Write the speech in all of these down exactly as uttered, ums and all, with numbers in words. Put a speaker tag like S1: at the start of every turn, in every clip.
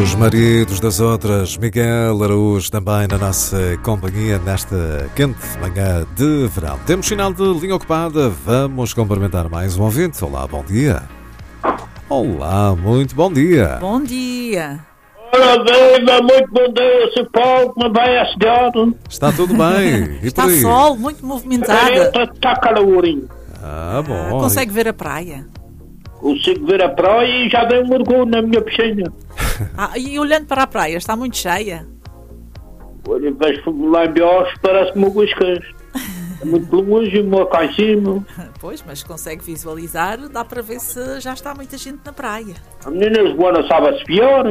S1: Os maridos das outras, Miguel Araújo, também na nossa companhia nesta quente manhã de verão. Temos sinal de linha ocupada, vamos cumprimentar mais um ouvinte. Olá, bom dia. Olá, muito bom dia.
S2: Bom dia.
S3: Ora viva, muito bom dia, seu Paulo, como vai a cidade?
S1: Está tudo bem? E
S2: Está
S1: por aí?
S2: sol, muito movimentada.
S3: Está tá calorinho.
S1: Ah, bom.
S2: Ah, consegue ver a praia?
S3: Consigo ver a praia e já dei um mergulho na minha piscina.
S2: Ah, e olhando para a praia, está muito cheia?
S3: Olha, vejo lá embaixo, parece-me um guiscas. É muito longe, uma cá em cima.
S2: Pois, mas consegue visualizar, dá para ver se já está muita gente na praia.
S3: A menina Joana sabe assobiar.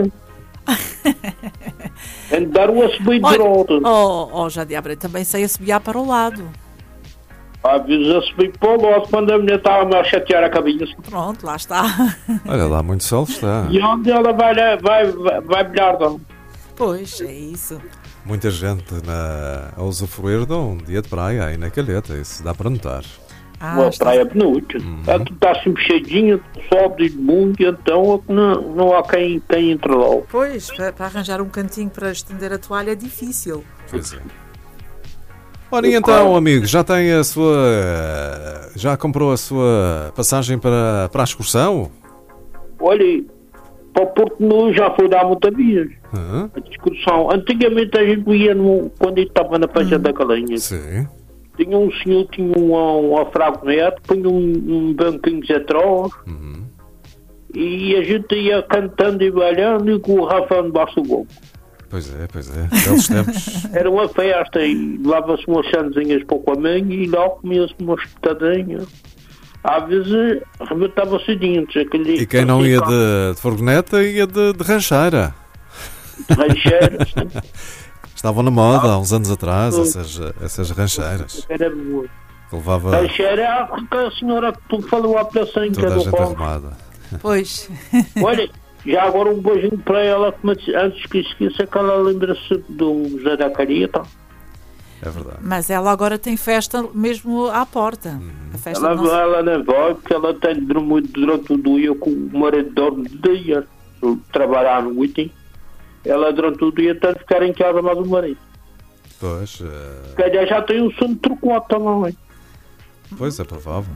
S3: Tem de dar um assobio de volta.
S2: Oh, oh, já de abre, também sei assobiar para o lado.
S3: Às vezes assobio para o lado quando a menina estava a chatear a cabeça.
S2: Pronto, lá está.
S1: Olha lá, muito sol está.
S3: E onde ela vai, vai, vai, vai melhor, não?
S2: Pois, é isso.
S1: Muita gente na... a usufruir de um dia de praia aí na Calheta, isso dá para notar.
S2: Ah,
S3: Uma
S2: está...
S3: praia bonita. Uhum. Ela está sempre cheiinha, sobe de mundo, então não, não há quem, quem entre lá.
S2: Pois, para, para arranjar um cantinho para estender a toalha é difícil.
S1: Pois é. Ora, e então, amigo, já tem a sua... já comprou a sua passagem para, para a excursão?
S3: Olha, para o Porto Nu já foi dar muita vez.
S1: Uhum.
S3: A excursão. Antigamente a gente ia no, quando ele estava na Pancha
S2: uhum.
S3: da Galinha.
S1: Sim.
S3: Tinha um senhor, tinha um, um afragonete, punha um, um banquinho atrás,
S1: Uhum.
S3: e a gente ia cantando e bailando e com o Rafa debaixo do gol.
S1: Pois é, pois é, belos tempos.
S3: Era uma festa e levava-se umas chandezinhas para o caminho e lá comia-se uma espetadinha. Às vezes arrebentava-se dentes. Aquele,
S1: E quem não ia de, de furgoneta ia de, de rancheira.
S3: de rancheiras.
S1: Estavam na moda há uns anos atrás, essas, essas rancheiras.
S3: Era boa.
S1: Que levava
S3: Rancheira é a, a senhora que tu falou há pedacinho que é
S1: toda a
S3: do
S1: gente
S3: carro.
S1: arrumada.
S2: Pois.
S3: Olha, já agora um beijinho para ela, antes que esqueça que ela lembra-se do José da Carita.
S1: É verdade.
S2: Mas ela agora tem festa mesmo à porta.
S1: Uhum.
S2: A festa
S3: Ela,
S2: do nosso...
S3: ela não vai, porque ela tem dormido durante o dia com o marido dorme de dia. Se trabalhar à noite, ela durante o dia tem de ficar em casa mais o marido.
S1: Pois, uh...
S3: Calhar já tem um sono trocado também.
S1: pois é provável.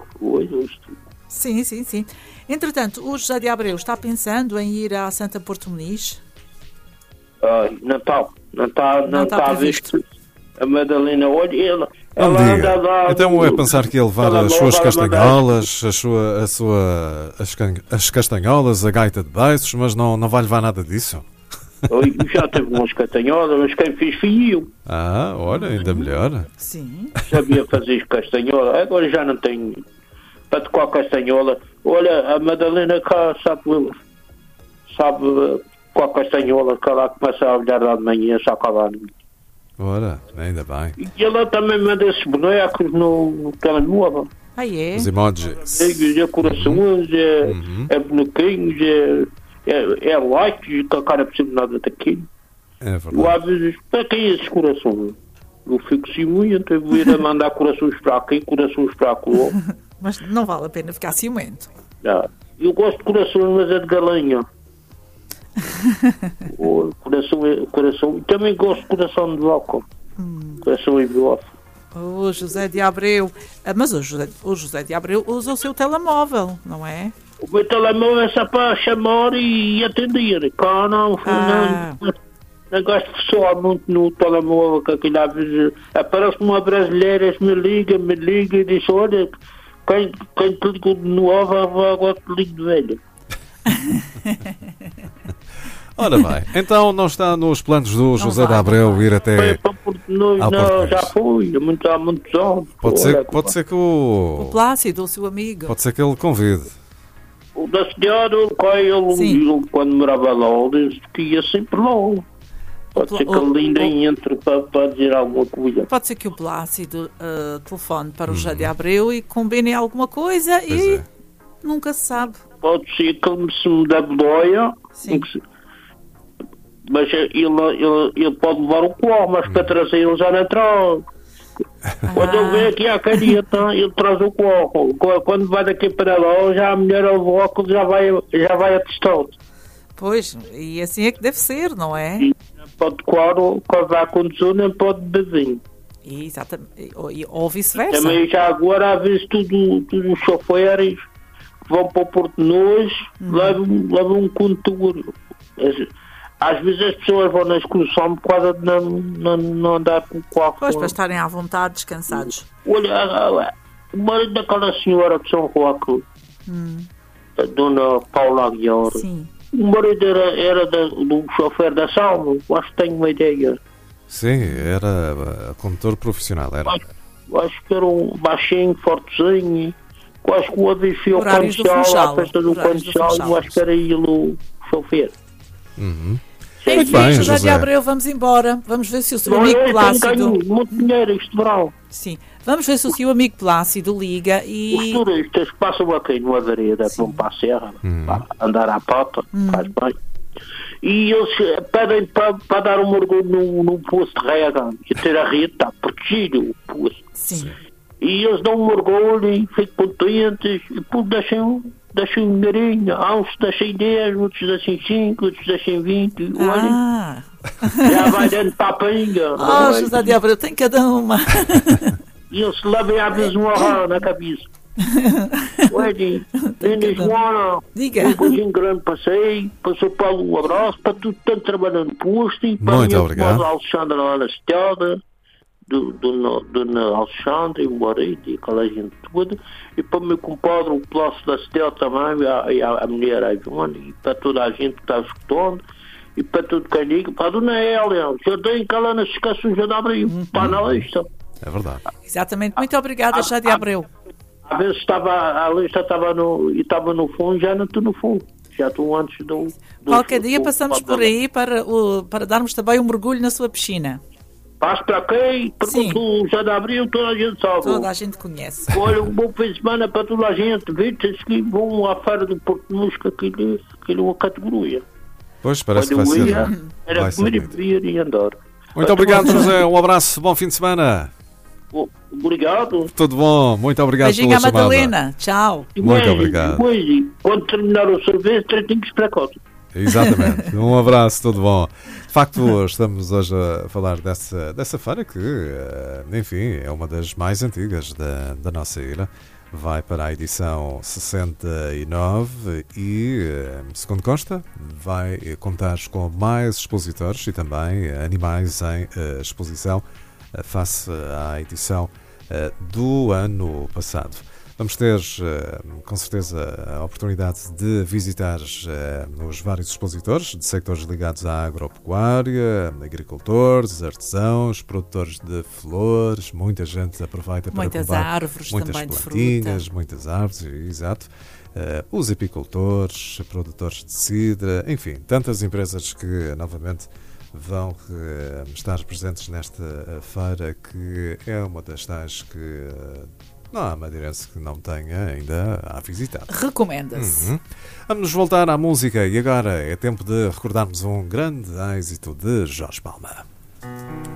S2: Sim, sim, sim. Entretanto, o José de Abreu está pensando em ir à Santa Porto Muniz?
S3: Ah, não está, não está, não,
S2: Não está
S3: está
S2: previsto.
S3: visto. A Madalena, olha, ela,
S1: Não
S3: ela anda
S1: diga.
S3: lá.
S1: Então é
S3: no-
S1: pensar que ia levar
S3: ela
S1: as
S3: não
S1: suas
S3: vai mandar-
S1: castanholas, a sua, a sua, as, can- as castanholas, a gaita de beiços, mas não, não vai levar nada disso.
S3: Oi, já teve umas castanholas, mas quem fez fui eu.
S1: Ah, olha, ainda melhor.
S2: Sim.
S3: Sabia fazer castanhola, agora já não tenho. Para tocar castanhola, olha, a Madalena cá sabe, sabe com a castanhola, que ela começa a olhar lá de manhã, só acabar.
S1: Ora, ainda bem.
S3: E ela também manda esses bonecos no, no telemóvel.
S2: Ah, é?
S1: Os emojis.
S3: É, é corações, é,
S1: Uhum.
S3: é bonequinhos, é, é, é likes, que a cara precisa de nada daquilo.
S1: É
S3: Eu
S1: verdade.
S3: às vezes, para quem é esses corações? Eu fico ciumento, eu vou ir a mandar corações para aqui, corações para lá.
S2: Mas não vale a pena ficar ciumento.
S3: Ah, eu gosto de corações, mas é de galinha. O coração, é- coração, também gosto de coração de vaca. Coração e biófilo.
S2: O José de Abreu. Ah, mas o José, o José de Abreu usa o seu telemóvel, não é?
S3: O meu telemóvel é só para chamar e atender. Cá não,
S2: Ah.
S3: não, não gosto de falar muito no telemóvel, que aquilo às vezes aparece uma brasileira, me liga, me liga e diz, olha, quem, quem te ligou de novo, agora te ligo de velho.
S1: Ora bem, então não está nos planos do José
S2: vai,
S1: de Abreu
S2: não
S1: ir
S3: Foi
S1: até...
S3: para Porto Novo,
S1: ao
S3: não,
S1: Porto
S3: já
S1: Novo.
S3: fui, há muitos, há muitos anos.
S1: Pode
S3: Olha,
S1: ser, pode ser que o...
S2: O Plácido, o seu amigo.
S1: Pode ser que ele convide.
S3: O da senhora, ele, ele,
S2: Sim.
S3: ele, quando morava lá, ele disse que ia sempre lá. Pode
S2: O-
S3: ser que
S2: o-
S3: ele ainda
S2: o-
S3: entre para, para dizer alguma coisa.
S2: Pode ser que o Plácido uh, telefone para o José de Abreu e combine alguma coisa
S1: Pois
S2: e
S1: é.
S2: nunca se sabe.
S3: Pode ser que ele se me dê boia,
S2: Sim.
S3: mas ele, ele, ele pode levar o colar, mas para trazer ele já não traz. Quando ele vem aqui à caneta, ele traz o colar. Quando vai daqui para lá, já a mulher ao óculos já vai, já vai atestado.
S2: Pois, e assim é que deve ser, não é?
S3: E não pode coar ou vai condução, nem pode beber.
S2: Exatamente. Ou, ou vice-versa.
S3: Também já agora, às vezes, tudo, tudo os choferes que vão para o Porto de Nós
S2: Uhum.
S3: levam, levam um condutor. Às vezes as pessoas vão na excursão por causa de não, não, não andar com o carro.
S2: Pois, para estarem à vontade, descansados.
S3: Olha, a- a- o marido daquela senhora de São Roque, a dona Paula Aguiar,
S2: Sim.
S3: o marido era, era da, do chofer da Salmo, acho que tenho uma ideia.
S1: Sim, era uh, condutor profissional, era.
S3: Acho, acho que era um baixinho, fortezinho, acho que o aviso foi ao
S2: Horários do
S3: Conchal,
S2: Funchal,
S3: à festa do
S2: horários do
S3: Conchal,
S2: Funchal.
S3: eu acho que era ele o chofer.
S1: Uhum.
S2: Enfim,
S1: Muito bem,
S2: José de
S1: José.
S2: Abreu, vamos embora. Vamos ver se o seu
S3: Não,
S2: amigo
S3: eu tenho
S2: Plácido...
S3: ganho muito dinheiro este verão.
S2: Sim. Vamos ver se o seu amigo Plácido liga
S3: Os
S2: e...
S3: turistas que passam aqui numa vereda, que vão para a serra, para andar à pata, faz bem. E eles eh, pedem para, para dar um mergulho num, num poço de rega, e ter a rede está protegido, o poço.
S2: Sim.
S3: E eles dão um mergulho e ficam contentes, e depois deixam, deixam um dinheirinho. Há uns que deixam dez, outros deixam cinco, outros deixam vinte. E, olha,
S2: Ah,
S3: já vai dentro para a pinga.
S2: oh,
S3: não é?
S2: José de Abreu, tem cada uma.
S3: E eles levam às vezes um arranjo na cabeça. Olhem, Dona Joana,
S2: Diga.
S3: um beijinho grande para si, para o seu Paulo um abraço, para tudo que estão trabalhando no posto, e para
S1: Muito
S3: a minha
S1: obrigado.
S3: comadre Alexandra lá na estrada, do, do, Dona Alexandra e o marido e aquela gente toda, e para o meu compadre, o Plácio da Estel também, e a, e a, a mulher, a Joana, e para toda a gente que está escutando, e para tudo quem liga, para a Dona Hélia, já tem que ela não se esqueça já de abrir, está na lista.
S1: É verdade.
S2: Exatamente. Muito obrigada, José de Abreu.
S3: Às vezes estava, a lista estava no, e estava no fundo, já não estou no fundo. Já estou antes do... do
S2: Qualquer dia
S3: do-
S2: passamos
S3: do-
S2: por aí para, o, para darmos também um mergulho na sua piscina.
S3: Passo para aqui, pergunto já de abril, toda a gente sabe.
S2: Toda a gente conhece.
S3: Olha, um bom fim de semana para toda a gente. Vê-se que vão à feira do Porto de Música, aquilo, aquilo é uma categoria.
S1: Pois, parece que vai
S3: Olha, eu
S1: ser.
S3: ia, era
S1: vai ser
S3: comer e
S1: bonito.
S3: beber e andar.
S1: Muito obrigado, José. Um abraço, bom fim de semana.
S3: Oh, Obrigado.
S1: Tudo bom, muito obrigado
S2: Beijinho
S1: pela
S2: à
S1: chamada.
S2: Madalena. Tchau.
S3: E
S1: Muito
S3: mais,
S1: obrigado.
S3: Depois, quando terminar o serviço, tratinhos para casa.
S1: Exatamente. Um abraço, tudo bom. De facto, estamos hoje a falar dessa, dessa feira que, eh, enfim, é uma das mais antigas da, da nossa ilha. Vai para a edição sessenta e nove e, eh, segundo consta, vai contar com mais expositores e também animais em eh, exposição eh, face à edição eh, do ano passado. Vamos ter, eh, com certeza, a oportunidade de visitar eh, os vários expositores de sectores ligados à agropecuária, agricultores, artesãos, produtores de flores. Muita gente aproveita para
S2: Muitas
S1: provar
S2: árvores
S1: muitas
S2: também de
S1: plantinhas,
S2: fruta.
S1: muitas árvores, exato. Eh, os apicultores, produtores de cidra, enfim, tantas empresas que, novamente, vão eh, estar presentes nesta eh, feira, que é uma das tais que eh, não há madeirense que não tenha ainda a visitar.
S2: Recomenda-se.
S1: Uhum. Vamos voltar à música e agora é tempo de recordarmos um grande êxito de Jorge Palma.